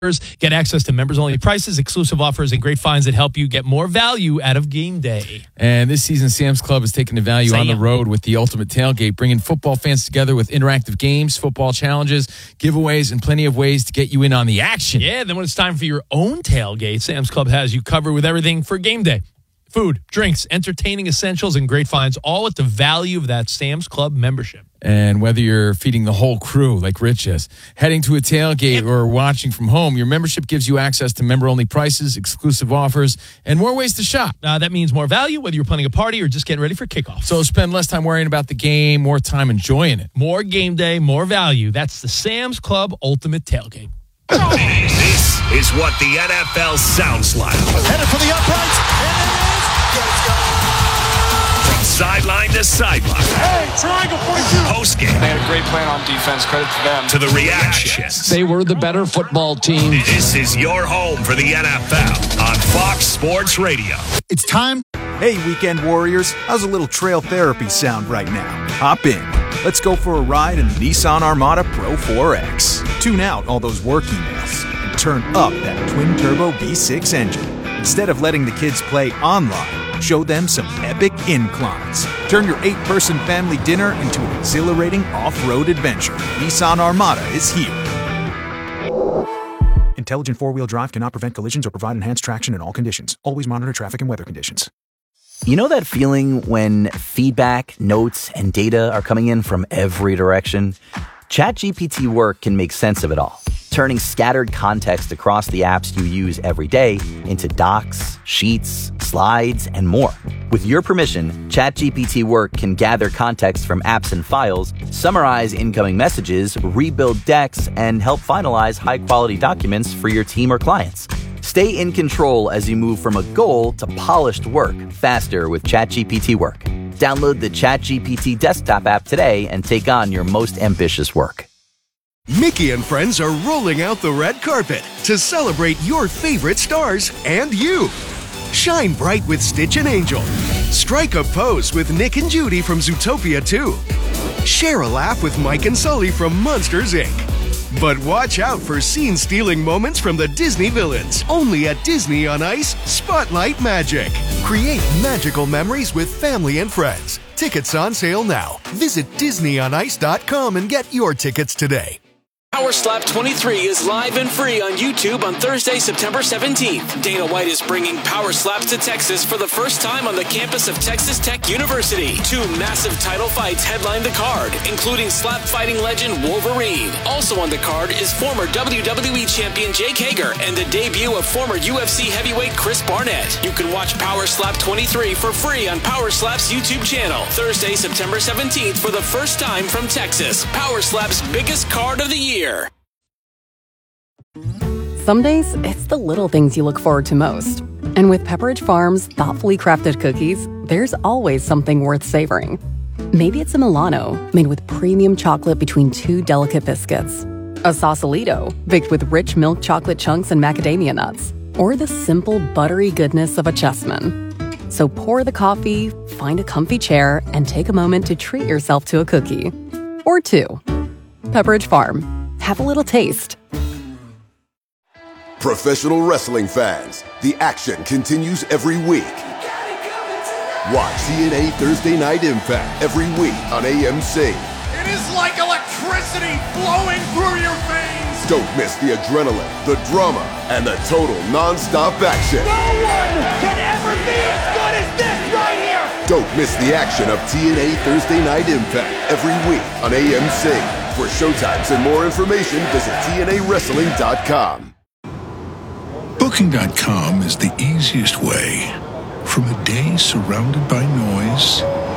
Get access to members-only prices, exclusive offers, and great finds that help you get more value out of game day. And this season, Sam's Club is taking the value on the road with the Ultimate Tailgate, bringing football fans together with interactive games, football challenges, giveaways, and plenty of ways to get you in on the action. Yeah, then when it's time for your own tailgate, Sam's Club has you covered with everything for game day. Food, drinks, entertaining essentials, and great finds, all at the value of that Sam's Club membership. And whether you're feeding the whole crew like Rich is, heading to a tailgate or watching from home, your membership gives you access to member-only prices, exclusive offers, and more ways to shop. That means more value, whether you're planning a party or just getting ready for kickoff. So spend less time worrying about the game, more time enjoying it. More game day, more value. That's the Sam's Club Ultimate Tailgate. This is what the NFL sounds like. Headed for the uprights, and it is. From sideline to sideline. Hey, triangle 42. Post-game. They had a great plan on defense. Credit to them. To the reactions. They were the better football team. This is your home for the NFL on Fox Sports Radio. It's time. Hey, weekend warriors. How's a little trail therapy sound right now? Hop in. Let's go for a ride in the Nissan Armada Pro 4X. Tune out all those work emails and turn up that twin-turbo V6 engine. Instead of letting the kids play online, show them some epic inclines. Turn your 8-person family dinner into an exhilarating off-road adventure. Nissan Armada is here. Intelligent four-wheel drive cannot prevent collisions or provide enhanced traction in all conditions. Always monitor traffic and weather conditions. You know that feeling when feedback, notes, and data are coming in from every direction? ChatGPT Work can make sense of it all, turning scattered context across the apps you use every day into docs, sheets, slides, and more. With your permission, ChatGPT Work can gather context from apps and files, summarize incoming messages, rebuild decks, and help finalize high-quality documents for your team or clients. Stay in control as you move from a goal to polished work faster with ChatGPT Work. Download the ChatGPT desktop app today and take on your most ambitious work. Mickey and friends are rolling out the red carpet to celebrate your favorite stars and you. Shine bright with Stitch and Angel. Strike a pose with Nick and Judy from Zootopia 2. Share a laugh with Mike and Sully from Monsters, Inc. But watch out for scene-stealing moments from the Disney villains. Only at Disney on Ice Spotlight Magic. Create magical memories with family and friends. Tickets on sale now. Visit DisneyOnIce.com and get your tickets today. Power Slap 23 is live and free on YouTube on Thursday, September 17th. Dana White is bringing Power Slaps to Texas for the first time on the campus of Texas Tech University. 2 massive title fights headline the card, including slap fighting legend Wolverine. Also on the card is former WWE champion Jake Hager and the debut of former UFC heavyweight Chris Barnett. You can watch Power Slap 23 for free on Power Slap's YouTube channel. Thursday, September 17th for the first time from Texas. Power Slap's biggest card of the year. Some days, it's the little things you look forward to most. And with Pepperidge Farm's thoughtfully crafted cookies, there's always something worth savoring. Maybe it's a Milano, made with premium chocolate between 2 delicate biscuits. A Sausalito, baked with rich milk chocolate chunks and macadamia nuts. Or the simple, buttery goodness of a Chessman. So pour the coffee, find a comfy chair, and take a moment to treat yourself to a cookie. Or 2. Pepperidge Farm. Have a little taste. Professional wrestling fans, the action continues every week. Watch TNA Thursday Night Impact every week on AMC. It is like electricity flowing through your veins. Don't miss the adrenaline, the drama, and the total non-stop action. No one can ever be as good as this right here. Don't miss the action of TNA Thursday Night Impact every week on AMC. For showtimes and more information, visit TNAWrestling.com. Booking.com is the easiest way. From a day surrounded by noise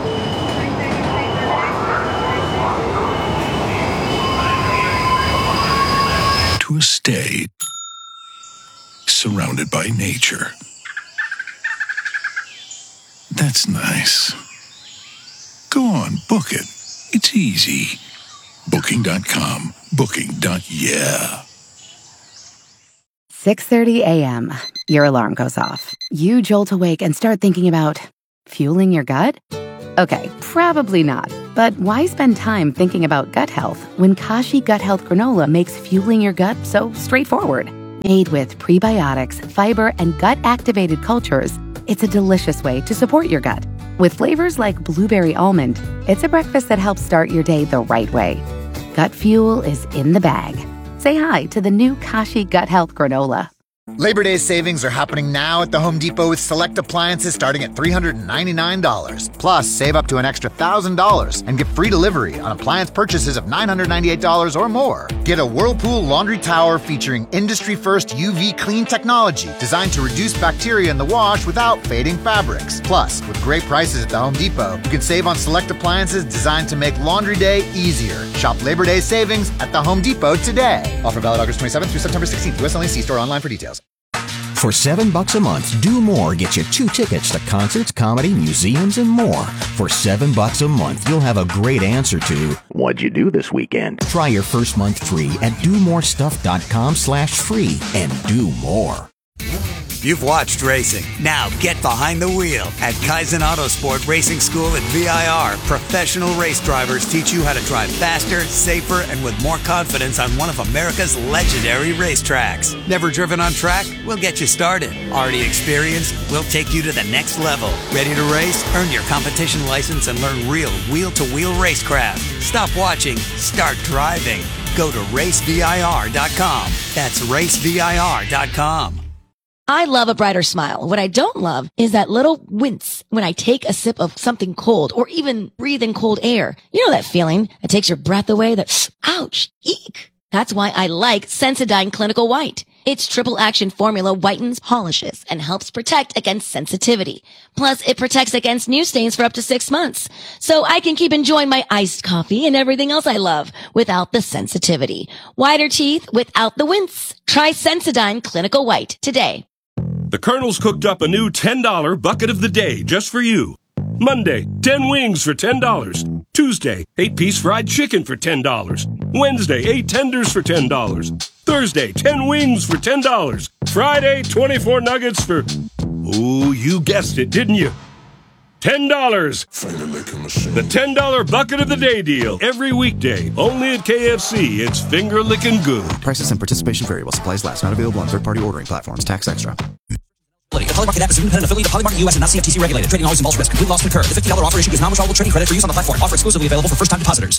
to a stay surrounded by nature. That's nice. Go on, book it. It's easy. Booking.com. Booking.yeah. 6:30 a.m. Your alarm goes off. You jolt awake and start thinking about fueling your gut? Okay, probably not. But why spend time thinking about gut health when Kashi Gut Health Granola makes fueling your gut so straightforward? Made with prebiotics, fiber, and gut-activated cultures, it's a delicious way to support your gut. With flavors like blueberry almond, it's a breakfast that helps start your day the right way. Gut Fuel is in the bag. Say hi to the new Kashi Gut Health Granola. Labor Day savings are happening now at the Home Depot with select appliances starting at $399. Plus, save up to an extra $1,000 and get free delivery on appliance purchases of $998 or more. Get a Whirlpool laundry tower featuring industry-first UV clean technology designed to reduce bacteria in the wash without fading fabrics. Plus, with great prices at the Home Depot, you can save on select appliances designed to make laundry day easier. Shop Labor Day savings at the Home Depot today. Offer valid August 27th through September 16th. US only. See store online for details. For $7 a month, Do More gets you 2 tickets to concerts, comedy, museums, and more. For $7 a month, you'll have a great answer to, what'd you do this weekend? Try your first month free at domorestuff.com/free and do more. You've watched racing. Now get behind the wheel. At Kaizen Autosport Racing School at VIR, professional race drivers teach you how to drive faster, safer, and with more confidence on one of America's legendary racetracks. Never driven on track? We'll get you started. Already experienced? We'll take you to the next level. Ready to race? Earn your competition license and learn real wheel-to-wheel racecraft. Stop watching. Start driving. Go to racevir.com. That's racevir.com. I love a brighter smile. What I don't love is that little wince when I take a sip of something cold or even breathe in cold air. You know that feeling that takes your breath away, that ouch, eek. That's why I like Sensodyne Clinical White. Its triple action formula whitens, polishes, and helps protect against sensitivity. Plus, it protects against new stains for up to 6 months. So I can keep enjoying my iced coffee and everything else I love without the sensitivity. Whiter teeth without the wince. Try Sensodyne Clinical White today. The Colonel's cooked up a new $10 bucket of the day just for you. Monday, 10 wings for $10. Tuesday, 8-piece fried chicken for $10. Wednesday, 8 tenders for $10. Thursday, 10 wings for $10. Friday, 24 nuggets for... Ooh, you guessed it, didn't you? $10. The $10 bucket of the day deal. Every weekday, only at KFC. It's finger-licking good. Prices and participation vary while supplies last. Not available on third-party ordering platforms. Tax extra. The Polymarket app is an independent affiliate of Polymarket US and not CFTC regulated. Trading always involves risk. Complete loss can occur. The $50 offer issue is non-withdrawable trading credit for use on the platform. Offer exclusively available for first-time depositors.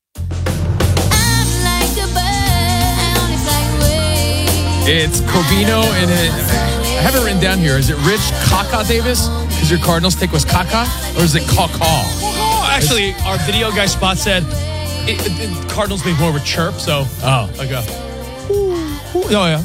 It's Covino, and I have it written down here. Is it Rich Kaka Davis? Because your Cardinals take was Kaka, or is it Caw-Caw? Actually, our video guy Spot said Cardinals make more of a chirp, so like a oh yeah.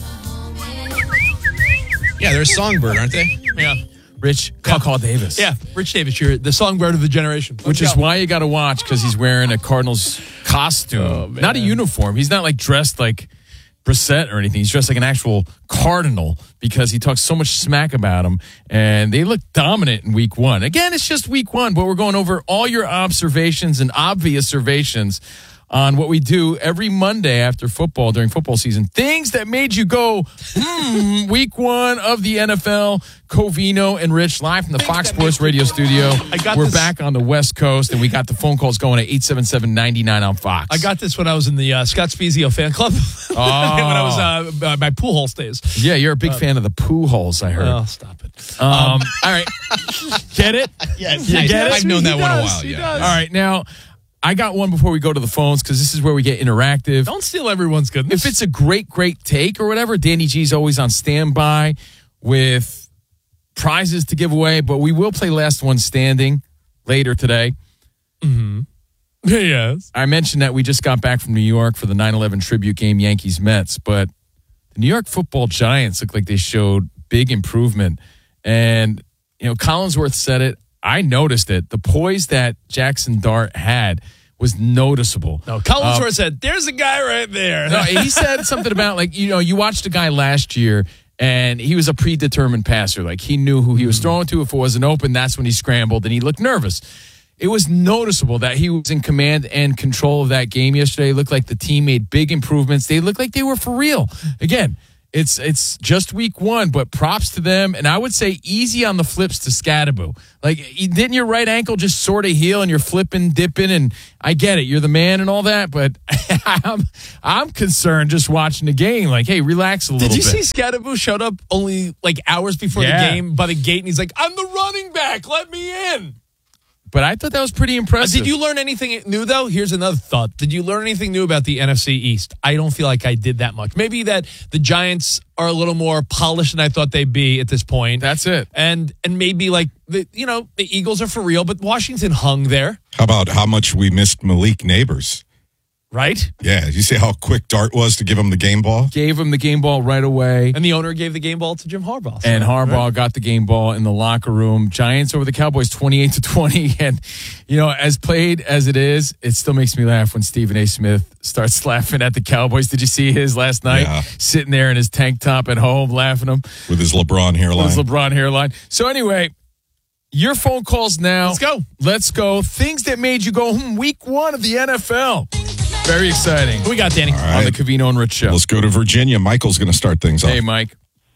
Yeah, they're a songbird, aren't they? Yeah. Rich Caw-Caw Davis. Yeah, Rich Davis, you're the songbird of the generation. Which is why you got to watch, because he's wearing a Cardinals costume. Not a uniform. He's not like dressed like Brissett or anything. He's dressed like an actual Cardinal because he talks so much smack about him, and they look dominant in week 1. Again, it's just week 1, but we're going over all your observations and obvious observations on what we do every Monday after football during football season. Things that made you go, week 1 of the NFL. Covino and Rich live from the Fox Sports Radio studio. We're back on the West Coast, and we got the phone calls going at 877-99 on Fox. I got this when I was in the Scott Spezio fan club. When I was my pool hole days. Yeah, you're a big fan of the pool holes, I heard. Oh, stop it. All right. Get it? Yes. You get it? I've known that one a while. Yeah. All right, now... I got one before we go to the phones because this is where we get interactive. Don't steal everyone's goodness. If it's a great take or whatever, Danny G's always on standby with prizes to give away, but we will play Last One Standing later today. Mm-hmm. Yes. I mentioned that we just got back from New York for the 9/11 tribute game, Yankees-Mets, but the New York Football Giants look like they showed big improvement. And, Collinsworth said it. I noticed it. The poise that Jackson Dart had was noticeable. No, Collinsworth said, there's a guy right there. No, he said something about, you watched a guy last year, and he was a predetermined passer. Like, he knew who he was throwing to. If it wasn't open, that's when he scrambled, and he looked nervous. It was noticeable that he was in command and control of that game yesterday. It looked like the team made big improvements. They looked like they were for real. Again, It's just week one, but props to them. And I would say easy on the flips to Scadaboo. Like, didn't your right ankle just sort of heal and you're flipping, dipping? And I get it. You're the man and all that, but I'm concerned just watching the game. Like, hey, relax a little bit. Did you see Scadaboo showed up only like hours before the game by the gate and he's like, I'm the running back. Let me in. But I thought that was pretty impressive. Did you learn anything new, though? Here's another thought. Did you learn anything new about the NFC East? I don't feel like I did that much. Maybe that the Giants are a little more polished than I thought they'd be at this point. That's it. And maybe like, the Eagles are for real, but Washington hung there. How about how much we missed Malik Neighbors? Right? Yeah. You see how quick Dart was to give him the game ball? Gave him the game ball right away. And the owner gave the game ball to Jim Harbaugh. And Harbaugh got the game ball in the locker room. Giants over the Cowboys 28-20. And, as played as it is, it still makes me laugh when Stephen A. Smith starts laughing at the Cowboys. Did you see his last night? Yeah. Sitting there in his tank top at home, laughing him. With his LeBron hairline. So anyway, your phone calls now. Let's go. Things that made you go, week one of the NFL. Very exciting. Who we got, Danny? Right. On the Covino and Rich Show. Let's go to Virginia. Michael's going to start things off. Hey, Mike.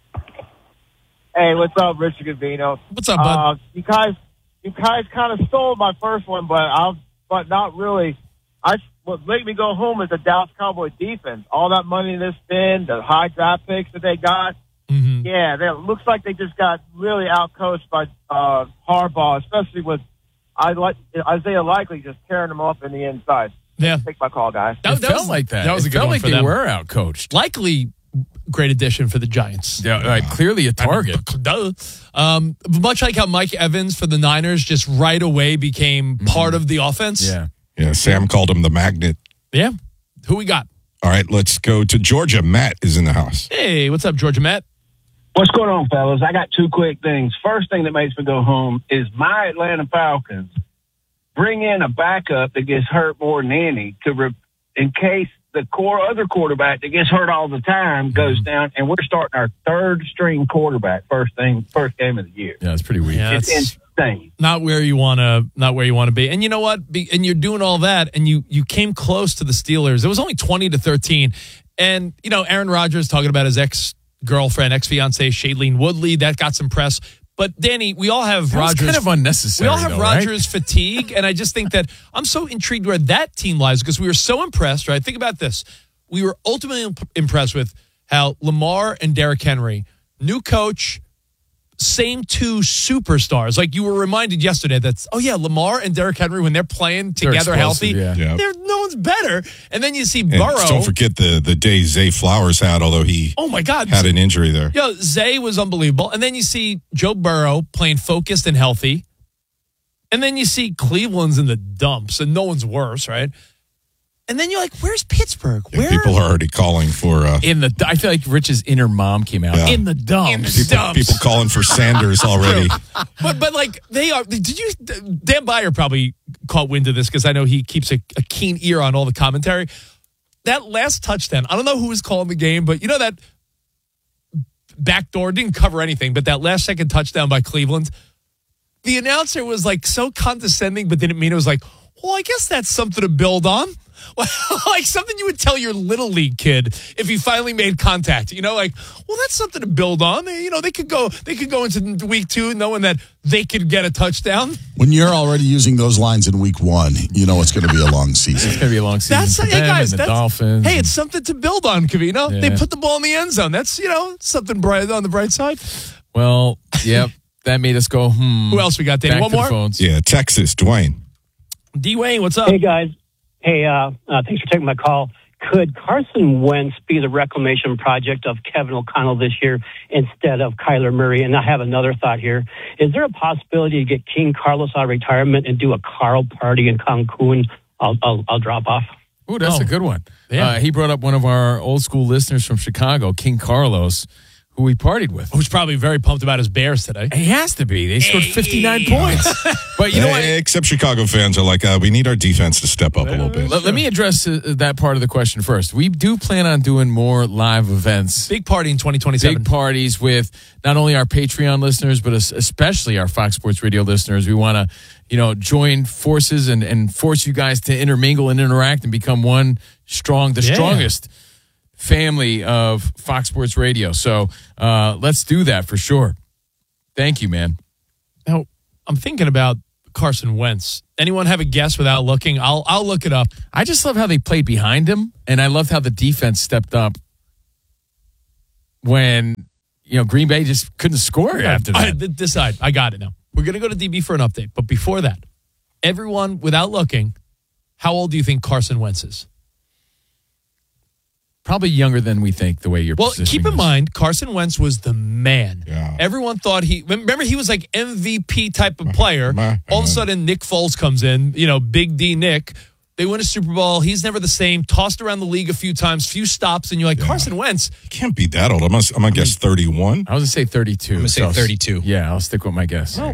Hey, what's up, Richard Covino? What's up, bud? You guys kind of stole my first one, but not really. What made me go home is the Dallas Cowboy defense. All that money they spend, the high draft picks that they got. Mm-hmm. Yeah, it looks like they just got really outcoached by Harbaugh, especially with Isaiah Likely just tearing them up in the inside. Yeah. Take my call, guys. It felt like that. That was a good one like for they them. were outcoached. Likely great addition for the Giants. Yeah, right. Clearly a target. Duh. Much like how Mike Evans for the Niners just right away became part of the offense. Yeah, Sam called him the magnet. Yeah. Who we got? All right, let's go to Georgia. Matt is in the house. Hey, what's up, Georgia Matt? What's going on, fellas? I got two quick things. First thing that makes me go home is my Atlanta Falcons bring in a backup that gets hurt more than any in case the other quarterback that gets hurt all the time goes down, and we're starting our third string quarterback first game of the year. Yeah, it's pretty weak. Yeah, it's insane. Not where you want to be. And you know what? And you're doing all that, and you came close to the Steelers. It was only 20-13, and Aaron Rodgers talking about his ex-girlfriend, ex-fiancée Shailene Woodley, that got some press. But Danny, we all have Rodgers. Kind of unnecessary. We all have Rodgers fatigue, and I just think that I'm so intrigued where that team lies because we were so impressed. Right? Think about this: we were ultimately impressed with how Lamar and Derrick Henry, new coach, same two superstars. Like you were reminded yesterday that Lamar and Derrick Henry when they're playing together healthy, no one's better. And then you see Burrow. Don't forget the day Zay Flowers had, although he had an injury there. Zay was unbelievable. And then you see Joe Burrow playing focused and healthy. And then you see Cleveland's in the dumps and no one's worse, right? And then you're like, where's Pittsburgh? Yeah, people are already calling for I feel like Rich's inner mom came out. In the dumps. People calling for Sanders already. But like they are. Did you? Dan Byer probably caught wind of this because I know he keeps a keen ear on all the commentary. That last touchdown, I don't know who was calling the game, but that backdoor didn't cover anything. But that last second touchdown by Cleveland, the announcer was like so condescending, but didn't mean it was like, well, I guess that's something to build on. Like something you would tell your little league kid if he finally made contact. Like, well, that's something to build on. They could go into week 2 knowing that they could get a touchdown. When you're already using those lines in week 1, it's going to be a long season. It's going to be a long season. Hey guys, the Dolphins. Hey, it's something to build on, Covino. Yeah. They put the ball in the end zone. That's something bright on the bright side. Well, yep, that made us go. Who else we got? Danny, one more. Phones. Yeah, Texas, Dwayne. Dwayne, what's up? Hey guys. Hey, thanks for taking my call. Could Carson Wentz be the reclamation project of Kevin O'Connell this year instead of Kyler Murray? And I have another thought here. Is there a possibility to get King Carlos out of retirement and do a Carl party in Cancun? I'll drop off. Ooh, that's a good one. Yeah. He brought up one of our old school listeners from Chicago, King Carlos, who we partied with. Who's probably very pumped about his Bears today. He has to be. They scored 59 points. But you know what? Except Chicago fans are like, we need our defense to step up a little bit. Let me address that part of the question first. We do plan on doing more live events. Big party in 2027. Big parties with not only our Patreon listeners, but especially our Fox Sports Radio listeners. We want to, join forces and force you guys to intermingle and interact and become strongest family of Fox Sports Radio. So let's do that for sure. Thank you, man. Now, I'm thinking about Carson Wentz. Anyone have a guess without looking? I'll look it up. I just love how they played behind him, and I loved how the defense stepped up when Green Bay just couldn't score after that. Decide. I got it now. We're going to go to DB for an update, but before that, everyone, without looking, how old do you think Carson Wentz is? Probably younger than we think, the way you're Well, keep in this. mind, Carson Wentz was the man. Yeah. Everyone thought remember he was like MVP type of player. All of a sudden, Nick Foles comes in, Big D Nick. They win a Super Bowl. He's never the same. Tossed around the league a few times, few stops, and you're like, Carson Wentz. He can't be that old. I'm going to guess 31. I was going to say 32. I'm going to say 32. Yeah, I'll stick with my guess. Well,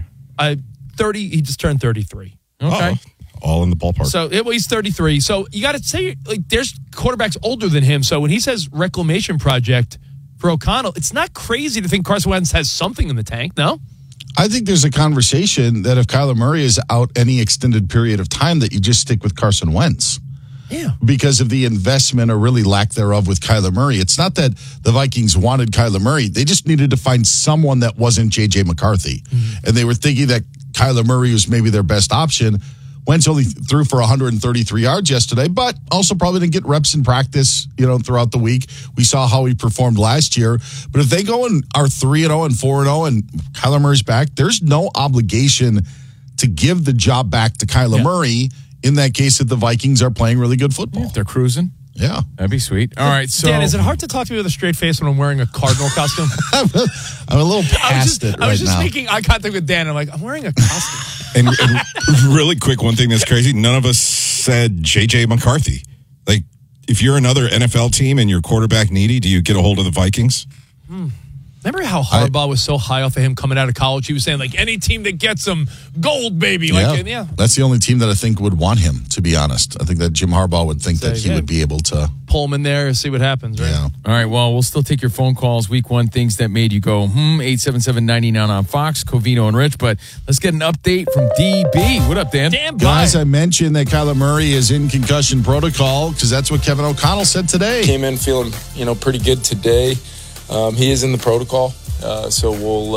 30. He just turned 33. Okay. All in the ballpark. So he's 33. So you got to say, there's quarterbacks older than him. So when he says reclamation project for O'Connell, it's not crazy to think Carson Wentz has something in the tank, no? I think there's a conversation that if Kyler Murray is out any extended period of time, that you just stick with Carson Wentz. Yeah. Because of the investment or really lack thereof with Kyler Murray. It's not that the Vikings wanted Kyler Murray. They just needed to find someone that wasn't J.J. McCarthy. Mm-hmm. And they were thinking that Kyler Murray was maybe their best option. Wentz only threw for 133 yards yesterday, but also probably didn't get reps in practice, throughout the week. We saw how he performed last year. But if they go and are 3-0 and 4-0 and Kyler Murray's back, there's no obligation to give the job back to Kyler Murray in that case if the Vikings are playing really good football. If they're cruising. Yeah. That'd be sweet. All right, so... Dan, is it hard to talk to me with a straight face when I'm wearing a Cardinal costume? I'm a little past it right now. I was just making eye contact with Dan. I'm like, I'm wearing a costume. And really quick, one thing that's crazy, none of us said J.J. McCarthy. Like, if you're another NFL team and you're quarterback needy, do you get a hold of the Vikings? Remember how Harbaugh was so high off of him coming out of college? He was saying, any team that gets him, gold, baby. That's the only team that I think would want him, to be honest. I think that Jim Harbaugh would think that he would be able to pull him in there and see what happens, right? Yeah. All right, well, we'll still take your phone calls. Week 1, things that made you go, 877-99 on Fox, Covino and Rich. But let's get an update from DB. What up, Dan? Damn, guys, I mentioned that Kyler Murray is in concussion protocol because that's what Kevin O'Connell said today. Came in feeling, pretty good today. He is in the protocol, so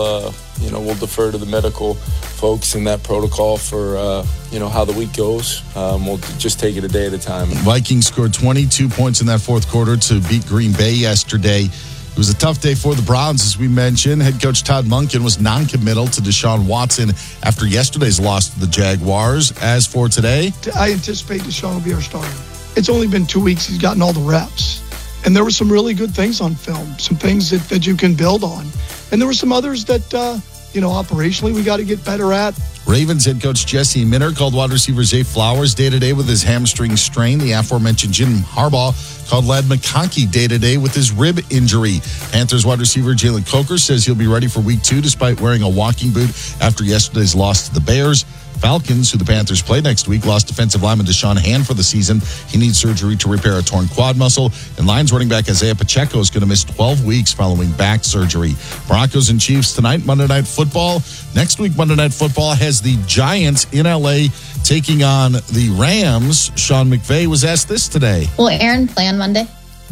we'll defer to the medical folks in that protocol for how the week goes. We'll just take it a day at a time. Vikings scored 22 points in that fourth quarter to beat Green Bay yesterday. It was a tough day for the Browns, as we mentioned. Head coach Todd Monken was non-committal to Deshaun Watson after yesterday's loss to the Jaguars. As for today, I anticipate Deshaun will be our starter. It's only been 2 weeks. He's gotten all the reps. And there were some really good things on film, some things that you can build on. And there were some others that, operationally we got to get better at. Ravens head coach Jesse Minter called wide receiver Zay Flowers day-to-day with his hamstring strain. The aforementioned Jim Harbaugh called Ladd McConkey day-to-day with his rib injury. Panthers wide receiver Jalen Coker says he'll be ready for week 2 despite wearing a walking boot after yesterday's loss to the Bears. Falcons, who the Panthers play next week, lost defensive lineman Deshaun Hand for the season. He needs surgery to repair a torn quad muscle. And Lions running back Isaiah Pacheco is going to miss 12 weeks following back surgery. Broncos and Chiefs tonight, Monday Night Football. Next week, Monday Night Football has the Giants in L.A. taking on the Rams. Sean McVay was asked this today. Will Aaron play on Monday?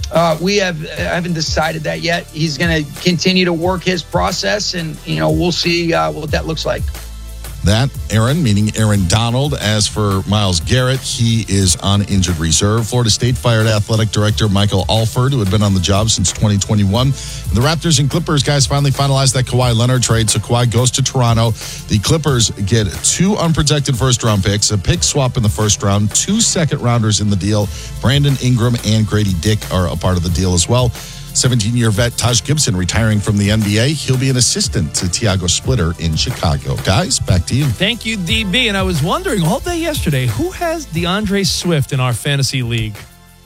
I haven't decided that yet. He's going to continue to work his process, and, we'll see what that looks like. That, Aaron, meaning Aaron Donald. As for Myles Garrett, he is on injured reserve. Florida State fired athletic director Michael Alford, who had been on the job since 2021. The Raptors and Clippers guys finally finalized that Kawhi Leonard trade, so Kawhi goes to Toronto. The Clippers get 2 unprotected first-round picks, a pick swap in the first round, 2 second-rounders in the deal. Brandon Ingram and Grady Dick are a part of the deal as well. 17-year vet Taj Gibson retiring from the NBA. He'll be an assistant to Tiago Splitter in Chicago. Guys, back to you. Thank you, DB. And I was wondering all day yesterday, who has DeAndre Swift in our fantasy league?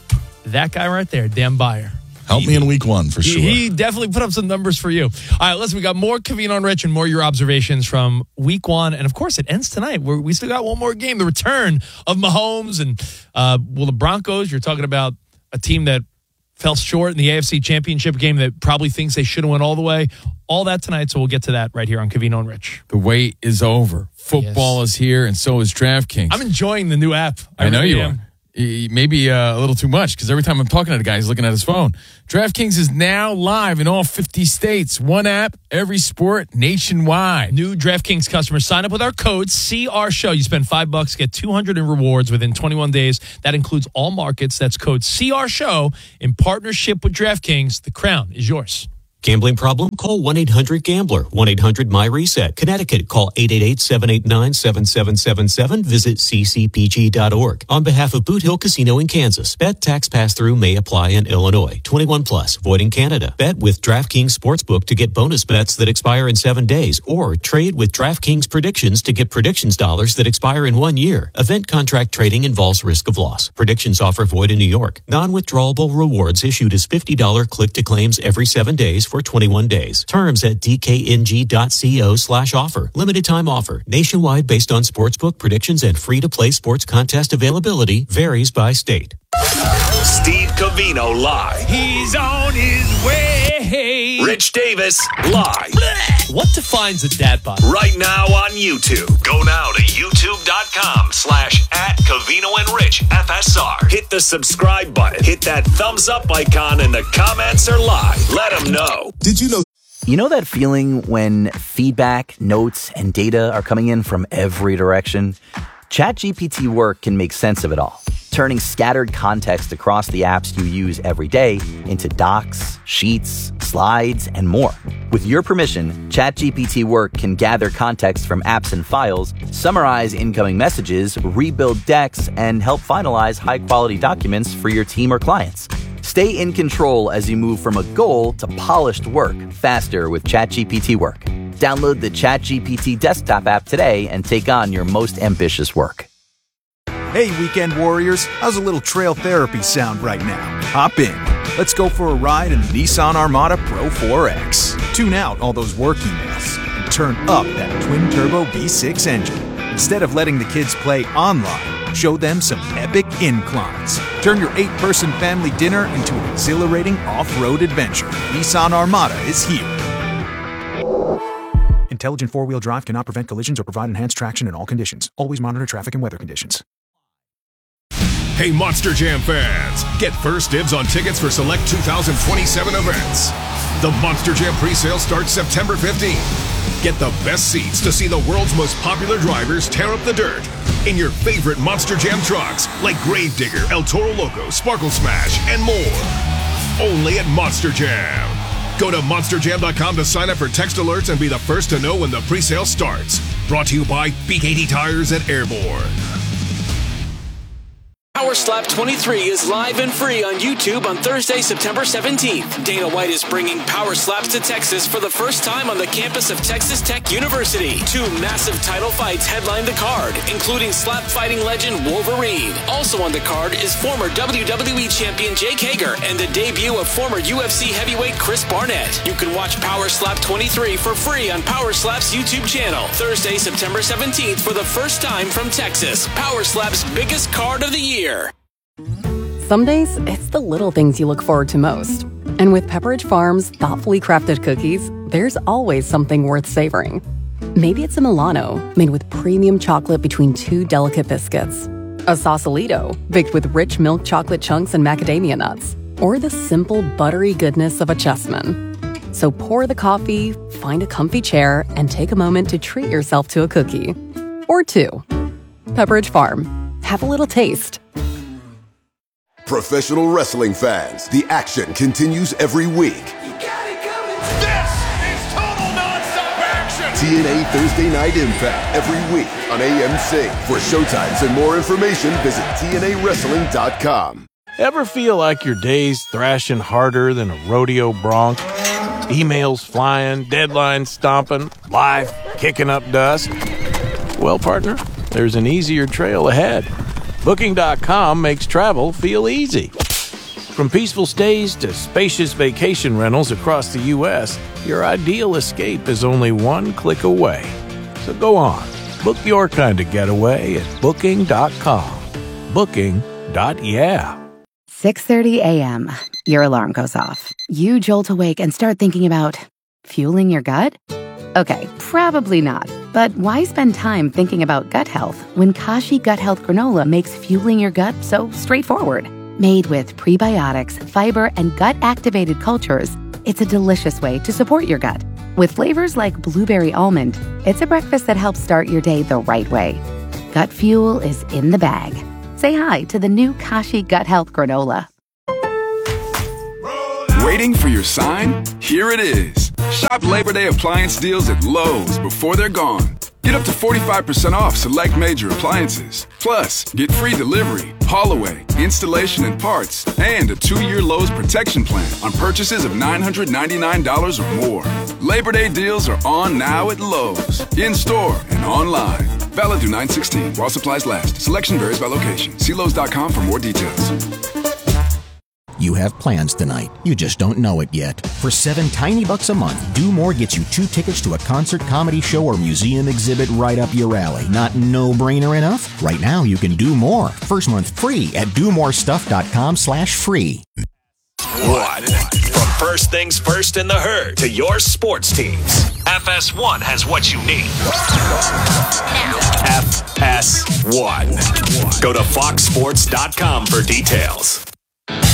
That guy right there, Dan Byer. Help me in week 1 for sure. He definitely put up some numbers for you. All right, listen, we got more Covino and Rich and more your observations from week 1. And, of course, it ends tonight. We still got one more game, the return of Mahomes. And, the Broncos, you're talking about a team that fell short in the AFC Championship game that probably thinks they should have went all the way. All that tonight, so we'll get to that right here on Covino and Rich. The wait is over. Football is here, and so is DraftKings. I'm enjoying the new app. I know you are. maybe a little too much, because every time I'm talking to the guy, he's looking at his phone. DraftKings is now live in all 50 states. One app, every sport, nationwide. New DraftKings customers sign up with our code CRSHOW. You spend $5, get $200 in rewards within 21 days. That includes all markets. That's code CRSHOW in partnership with DraftKings. The crown is yours. Gambling problem? Call 1-800-GAMBLER. 1-800-MY-RESET. Connecticut, call 888-789-7777. Visit ccpg.org. On behalf of Boot Hill Casino in Kansas, bet tax pass-through may apply in Illinois. 21 plus, void in Canada. Bet with DraftKings Sportsbook to get bonus bets that expire in 7 days, or trade with DraftKings Predictions to get predictions dollars that expire in 1 year. Event contract trading involves risk of loss. Predictions offer void in New York. Non-withdrawable rewards issued as $50 click-to-claims every 7 days for 21 days. Terms at dkng.co/offer. Limited time offer. Nationwide based on sportsbook predictions and free-to-play sports contest availability. Varies by state. Steve Covino live. He's on his way. Rich Davis live. What defines a dad bod? Right now on YouTube. Go now to youtube.com/@CovinoandRichFSR. Hit the subscribe button. Hit that thumbs up icon, and the comments are live. Let them know. Did you know? You know that feeling when feedback, notes, and data are coming in from every direction? ChatGPT Work can make sense of it all, turning scattered context across the apps you use every day into docs, sheets, slides, and more. With your permission, ChatGPT Work can gather context from apps and files, summarize incoming messages, rebuild decks, and help finalize high-quality documents for your team or clients. Stay in control as you move from a goal to polished work faster with ChatGPT Work. Download the ChatGPT desktop app today and take on your most ambitious work. Hey, weekend warriors, how's a little trail therapy sound right now? Hop in. Let's go for a ride in the Nissan Armada Pro 4X. Tune out all those work emails and turn up that twin-turbo V6 engine. Instead of letting the kids play online, show them some epic inclines. Turn your 8-person family dinner into an exhilarating off-road adventure. Nissan Armada is here. Intelligent four-wheel drive cannot prevent collisions or provide enhanced traction in all conditions. Always monitor traffic and weather conditions. Hey, Monster Jam fans! Get first dibs on tickets for select 2027 events. The Monster Jam presale starts September 15th. Get the best seats to see the world's most popular drivers tear up the dirt in your favorite Monster Jam trucks like Gravedigger, El Toro Loco, Sparkle Smash, and more. Only at Monster Jam. Go to monsterjam.com to sign up for text alerts and be the first to know when the presale starts. Brought to you by BKT Tires and Airborne. Power Slap 23 is live and free on YouTube on Thursday, September 17th. Dana White is bringing Power Slaps to Texas for the first time on the campus of Texas Tech University. 2 massive title fights headline the card, including slap fighting legend Wolverine. Also on the card is former WWE champion Jake Hager and the debut of former UFC heavyweight Chris Barnett. You can watch Power Slap 23 for free on Power Slap's YouTube channel. Thursday, September 17th for the first time from Texas. Power Slap's biggest card of the year. Some days, it's the little things you look forward to most. And with Pepperidge Farm's thoughtfully crafted cookies, there's always something worth savoring. Maybe it's a Milano, made with premium chocolate between 2 delicate biscuits. A Sausalito, baked with rich milk chocolate chunks and macadamia nuts. Or the simple, buttery goodness of a Chessman. So pour the coffee, find a comfy chair, and take a moment to treat yourself to a cookie. Or 2. Pepperidge Farm. Have a little taste. Professional wrestling fans, the action continues every week. This is total non-stop action. TNA Thursday Night Impact every week on AMC. For showtimes and more information, visit TNAWrestling.com. Ever feel like your day's thrashing harder than a rodeo bronc? Emails flying, deadlines stomping, life kicking up dust? Well, partner, there's an easier trail ahead. Booking.com makes travel feel easy. From peaceful stays to spacious vacation rentals across the U.S., your ideal escape is only one click away. So go on, book your kind of getaway at Booking.com. Booking.yeah. 6:30 a.m. Your alarm goes off. You jolt awake and start thinking about fueling your gut? Okay, probably not. But why spend time thinking about gut health when Kashi Gut Health Granola makes fueling your gut so straightforward? Made with prebiotics, fiber, and gut-activated cultures, it's a delicious way to support your gut. With flavors like blueberry almond, it's a breakfast that helps start your day the right way. Gut fuel is in the bag. Say hi to the new Kashi Gut Health Granola. Waiting for your sign? Here it is. Shop Labor Day appliance deals at Lowe's before they're gone. Get up to 45% off select major appliances. Plus, get free delivery, haul away, installation and parts, and a 2-year Lowe's protection plan on purchases of $999 or more. Labor Day deals are on now at Lowe's, in-store and online. Valid through 9/16 while supplies last. Selection varies by location. See Lowe's.com for more details. You have plans tonight. You just don't know it yet. For $7 a month, Do More gets you 2 tickets to a concert, comedy show, or museum exhibit right up your alley. Not no-brainer enough? Right now, you can do more. First month free at domorestuff.com/free. What? From first things first in the herd to your sports teams, FS1 has what you need. FS1. Go to foxsports.com for details.